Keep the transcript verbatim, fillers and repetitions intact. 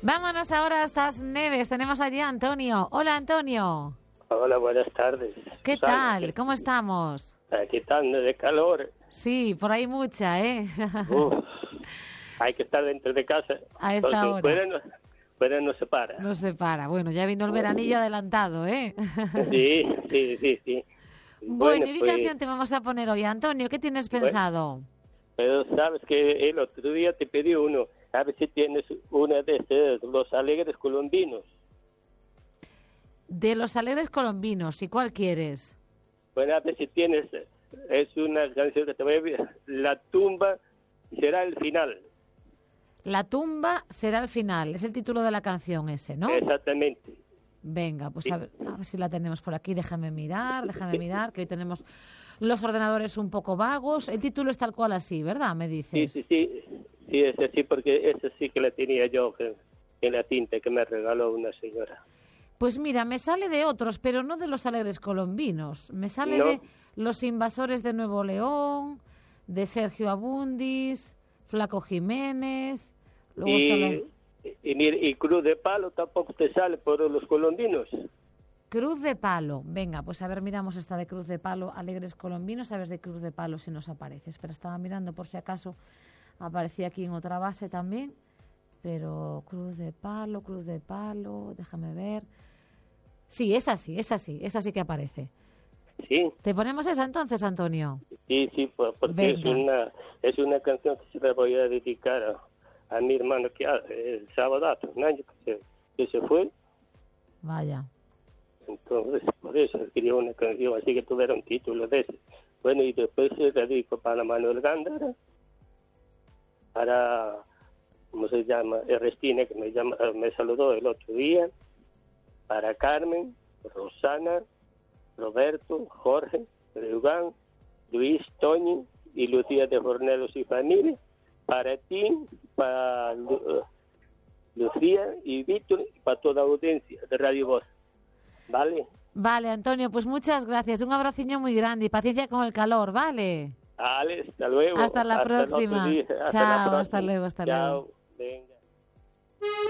Vámonos ahora hasta las Neves. Tenemos allí a Antonio. Hola, Antonio. Hola, buenas tardes. ¿Qué Susana, tal? ¿Cómo estamos? Aquí están de calor. Sí, por ahí mucha, ¿eh? Uf, hay que estar dentro de casa. A esta Porque hora. fuera no, fuera no se para. No se para. Bueno, ya vino el veranillo adelantado, ¿eh? Sí, sí, sí, sí. Bueno, ¿y qué pues, canción te vamos a poner hoy, Antonio? ¿Qué tienes pensado? pero sabes que el otro día te pedí uno. A ver si tienes una de estos, Los Alegres Colombinos. De Los Alegres Colombinos. ¿Y cuál quieres? Bueno, a ver si tienes. Es una canción que te voy a ver. La tumba será el final. La tumba será el final. Es el título de la canción ese, ¿no? Exactamente. Venga, pues a ver, a ver si la tenemos por aquí. Déjame mirar, déjame mirar, que hoy tenemos los ordenadores un poco vagos. El título es tal cual así, ¿verdad? Me dices. Sí, sí, sí. Sí, es así, porque esa sí que la tenía yo que, en la tinta que me regaló una señora. Pues mira, me sale de otros, pero no de Los Alegres Colombinos. Me sale ¿No? de Los Invasores de Nuevo León, de Sergio Abundis, Flaco Jiménez. Luego está la- Y, y, mira, y Cruz de Palo tampoco te sale por los colombinos. Cruz de Palo. Venga, pues a ver, miramos esta de Cruz de Palo, Alegres Colombinos, a ver de Cruz de Palo si nos aparece. Espera, estaba mirando por si acaso aparecía aquí en otra base también. Pero Cruz de Palo, Cruz de Palo, déjame ver. Sí, es así, es así, es así que aparece. Sí, ¿Te ponemos esa entonces, Antonio? sí, sí, pues, porque es Venga. una, es una canción que se la voy a dedicar a, a mi hermano que hace el sábado, un año que se, que se fue. Vaya. Entonces, por eso quería una canción así que tuviera un título de ese. Bueno, y después se dedico para Manuel Gándara, para, ¿cómo se llama? Ernestina, que me, llama, me saludó el otro día, para Carmen, Rosana, Roberto, Jorge, Reugán, Luis, Toñi y Lucía de Fornelos y familia, para ti, para Lu- Lucía y Víctor, y para toda la audiencia de Radio Voz. ¿Vale? Vale, Antonio, pues muchas gracias. Un abraciño muy grande y paciencia con el calor, ¿vale? Ale, hasta luego. Hasta la el otro próxima. día. Hasta Chao, la próxima. hasta luego, hasta Chao. luego. Venga.